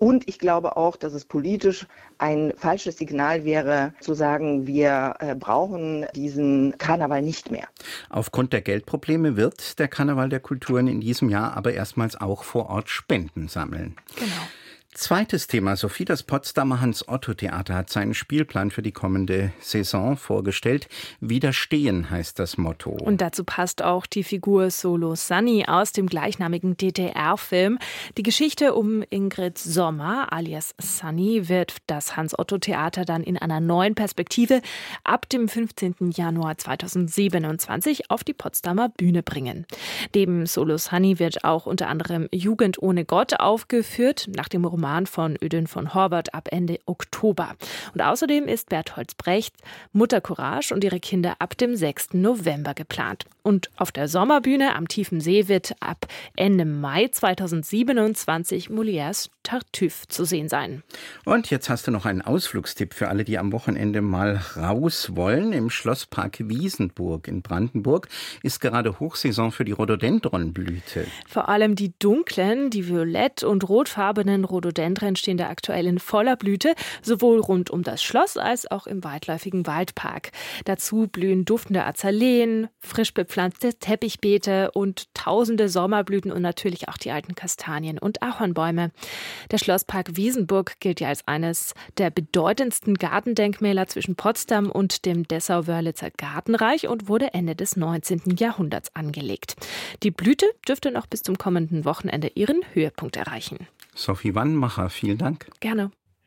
Und ich glaube auch, dass es politisch ein falsches Signal wäre, zu sagen, wir brauchen diesen Karneval nicht mehr. Aufgrund der Geldprobleme wird der Karneval der Kulturen in diesem Jahr aber erstmals auch vor Ort Spenden sammeln. Genau. Zweites Thema. Sophie, das Potsdamer Hans-Otto-Theater hat seinen Spielplan für die kommende Saison vorgestellt. Widerstehen heißt das Motto. Und dazu passt auch die Figur Solo Sunny aus dem gleichnamigen DDR-Film. Die Geschichte um Ingrid Sommer alias Sunny wird das Hans-Otto-Theater dann in einer neuen Perspektive ab dem 15. Januar 2027 auf die Potsdamer Bühne bringen. Neben Solo Sunny wird auch unter anderem Jugend ohne Gott aufgeführt, nach dem Roman von Ödön von Horvath ab Ende Oktober. Und außerdem ist Bertolt Brechts Mutter Courage und ihre Kinder ab dem 6. November geplant. Und auf der Sommerbühne am Tiefen See wird ab Ende Mai 2027 Molières Tartuffe zu sehen sein. Und jetzt hast du noch einen Ausflugstipp für alle, die am Wochenende mal raus wollen. Im Schlosspark Wiesenburg in Brandenburg ist gerade Hochsaison für die Rhododendronblüte. Vor allem die dunklen, die violett- und rotfarbenen Rhododendren stehen da aktuell in voller Blüte, sowohl rund um das Schloss als auch im weitläufigen Waldpark. Dazu blühen duftende Azaleen, frisch bepflanzte Teppichbeete und tausende Sommerblüten und natürlich auch die alten Kastanien- und Ahornbäume. Der Schlosspark Wiesenburg gilt ja als eines der bedeutendsten Gartendenkmäler zwischen Potsdam und dem Dessau-Wörlitzer Gartenreich und wurde Ende des 19. Jahrhunderts angelegt. Die Blüte dürfte noch bis zum kommenden Wochenende ihren Höhepunkt erreichen. Sophie Wannmacher, vielen Dank. Gerne.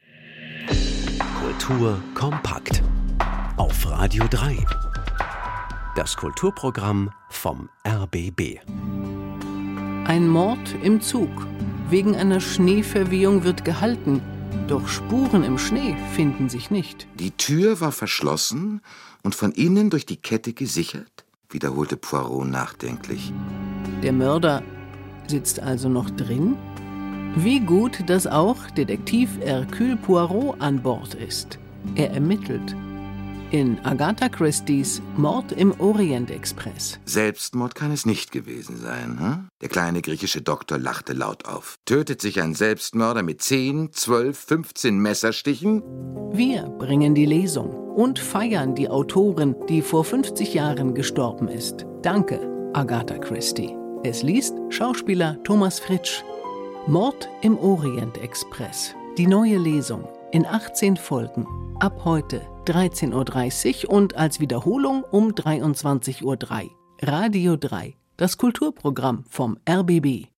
Kultur kompakt. Auf Radio 3. Das Kulturprogramm vom RBB. Ein Mord im Zug. Wegen einer Schneeverwehung wird gehalten. Doch Spuren im Schnee finden sich nicht. Die Tür war verschlossen und von innen durch die Kette gesichert, wiederholte Poirot nachdenklich. Der Mörder sitzt also noch drin? Wie gut, dass auch Detektiv Hercule Poirot an Bord ist. Er ermittelt. In Agatha Christie's Mord im Orient-Express. Selbstmord kann es nicht gewesen sein, hm? Der kleine griechische Doktor lachte laut auf. Tötet sich ein Selbstmörder mit 10, 12, 15 Messerstichen? Wir bringen die Lesung und feiern die Autorin, die vor 50 Jahren gestorben ist. Danke, Agatha Christie. Es liest Schauspieler Thomas Fritsch. Mord im Orient-Express. Die neue Lesung in 18 Folgen. Ab heute 13.30 Uhr und als Wiederholung um 23.03 Uhr. Radio 3, das Kulturprogramm vom RBB.